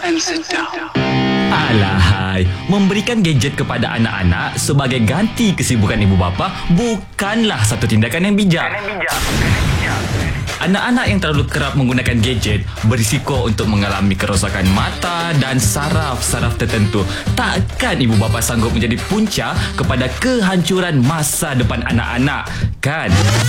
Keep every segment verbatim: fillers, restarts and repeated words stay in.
and sit down. Alahai, memberikan gadget kepada anak-anak sebagai ganti kesibukan ibu bapa bukanlah satu tindakan yang bijak. Anak-anak yang terlalu kerap menggunakan gadget berisiko untuk mengalami kerosakan mata dan saraf-saraf tertentu. Takkan ibu bapa sanggup menjadi punca kepada kehancuran masa depan anak-anak, kan?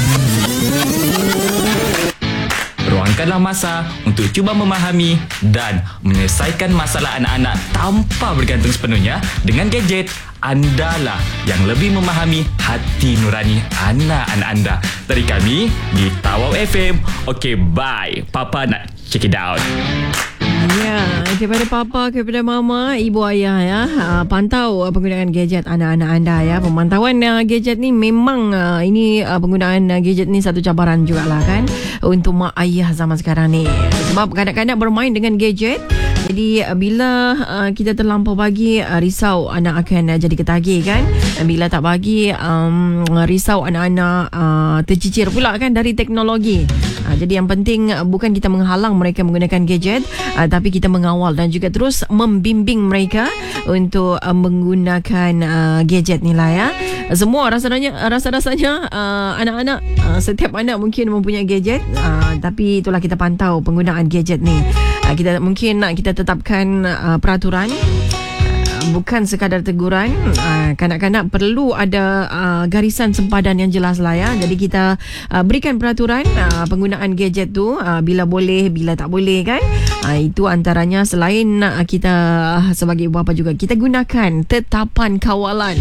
Luangkanlah masa untuk cuba memahami dan menyelesaikan masalah anak-anak tanpa bergantung sepenuhnya dengan gadget. Andalah yang lebih memahami hati nurani anak-anak anda. Dari kami di Tawau F M. Okay, bye. Papa nak check it out. Ya, kepada papa, kepada mama, ibu ayah ya, uh, pantau uh, penggunaan gadget anak-anak anda ya. Pemantauan uh, gadget ni memang uh, ini uh, penggunaan uh, gadget ni satu cabaran jugalah kan untuk mak ayah zaman sekarang ni. Sebab kanak-kanak bermain dengan gadget. Jadi bila uh, kita terlampau bagi, uh, risau anak akan uh, jadi ketagih kan. Bila tak bagi, um, risau anak-anak uh, tercicir pula kan dari teknologi. uh, Jadi yang penting uh, bukan kita menghalang mereka menggunakan gadget, uh, tapi kita mengawal dan juga terus membimbing mereka untuk uh, menggunakan uh, gadget ni lah ya. Semua rasa-rasanya rasa-rasanya uh, anak-anak uh, setiap anak mungkin mempunyai gadget, uh, tapi itulah kita pantau penggunaan gadget ni. Uh, kita mungkin nak kita tetapkan uh, peraturan, uh, bukan sekadar teguran. Uh, kanak-kanak perlu ada uh, garisan sempadan yang jelas lah ya. Jadi kita uh, berikan peraturan uh, penggunaan gadget tu, uh, bila boleh, bila tak boleh kan. Uh, itu antaranya selain uh, kita uh, sebagai ibu bapa juga kita gunakan tetapan kawalan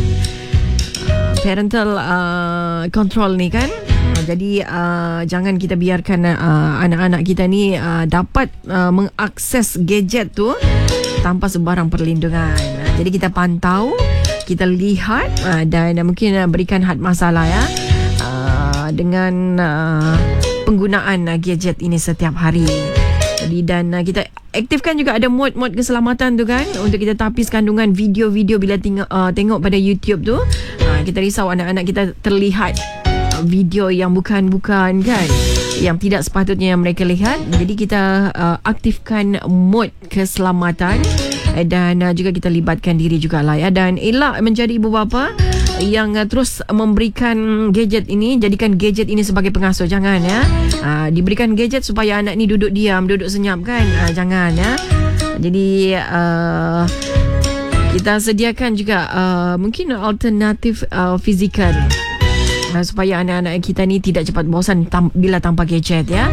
parental uh, control ni kan. Uh, jadi uh, jangan kita biarkan uh, anak-anak kita ni uh, dapat uh, mengakses gadget tu tanpa sebarang perlindungan. Uh, jadi kita pantau, kita lihat uh, dan uh, mungkin uh, berikan had masalah ya uh, dengan uh, penggunaan uh, gadget ini setiap hari. Jadi dan uh, kita aktifkan juga ada mod-mod keselamatan tu kan, untuk kita tapis kandungan video-video bila ting- uh, tengok pada YouTube tu. Uh, kita risau anak-anak kita terlihat uh, video yang bukan-bukan kan, yang tidak sepatutnya yang mereka lihat. Jadi kita uh, aktifkan mod keselamatan uh, dan uh, juga kita libatkan diri jugalah ya. Dan elak menjadi ibu bapa yang uh, terus memberikan gadget ini, jadikan gadget ini sebagai pengasuh. Jangan ya. Uh, diberikan gadget supaya anak ni duduk diam, duduk senyap kan. Uh, jangan ya. Jadi uh, kita sediakan juga uh, mungkin alternatif uh, fizikal uh, supaya anak-anak kita ni tidak cepat bosan tam- bila tanpa gadget ya.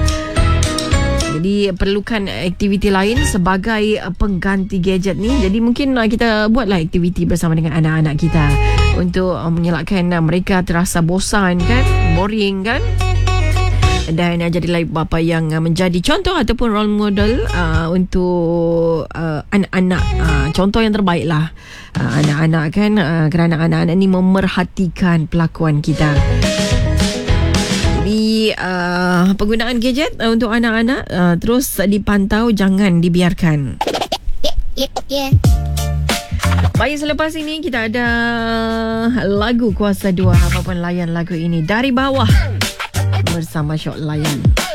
Jadi perlukan aktiviti lain sebagai uh, pengganti gadget ni. Jadi mungkin uh, kita buatlah aktiviti bersama dengan anak-anak kita untuk uh, menyelakkan uh, mereka terasa bosan kan, boring kan. Dan uh, jadilah ibu bapa yang uh, menjadi contoh ataupun role model uh, untuk uh, anak-anak. Uh, contoh yang terbaik lah uh, anak-anak kan, uh, kerana anak-anak ni memerhatikan pelakuan kita. Jadi uh, penggunaan gadget uh, untuk anak-anak uh, terus dipantau, jangan dibiarkan. Yeah, yeah. Baik, selepas ini kita ada lagu Kuasa Dua. Apapun layan lagu ini dari bawah bersama Syok Layan.